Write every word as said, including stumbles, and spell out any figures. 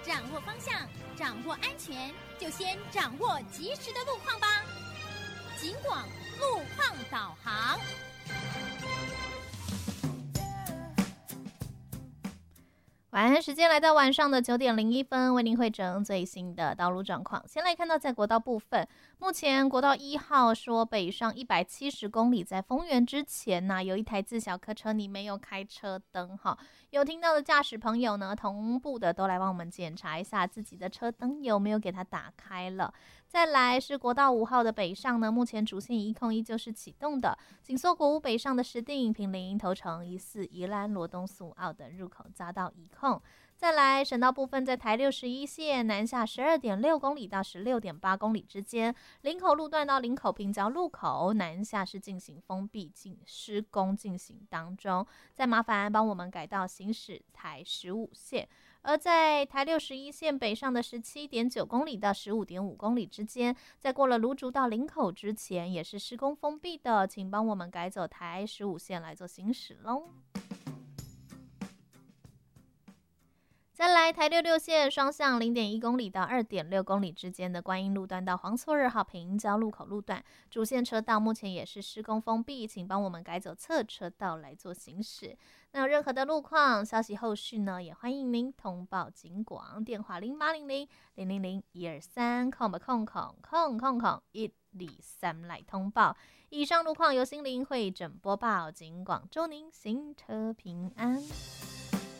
掌握方向，掌握安全，就先掌握及时的路况吧。警广路况导航。 晚安时间来到晚上的九点零一分，为您汇整最新的道路状况。先来看到在国道部分，目前国道一号说北上一百七十公里，在丰原之前呢、啊，有一台自小客车你没有开车灯哈，有听到的驾驶朋友呢，同步的都来帮我们检查一下自己的车灯有没有给它打开了。再来是国道五号的北上呢，目前主线一控依旧是启动的，紧缩国五北上的石碇、坪林、头城、宜四、宜兰、罗东、苏澳的入口匝道一控。再来省道部分，在台六十一线南下十二点六公里到十六点八公里之间，林口路段到林口平交路口南下是进行封闭进施工进行当中，再麻烦帮我们改道行驶台十五线。而在台六十一线北上的十七点九公里到十五点五公里之间，在过了芦竹到林口之前也是施工封闭的，请帮我们改走台十五线来做行驶咯。再来台六六线双向零点一公里到二点六公里之间的观音路段到黄厝二号平交路口路段，主线车道目前也是施工封闭，请帮我们改走侧车道来做行驶。那有任何的路况消息后续呢，也欢迎您通报警广，电话零八零零零零零一二三空空空空空空一二三来通报。以上路况由心灵会诊播报，警广祝您行车平安。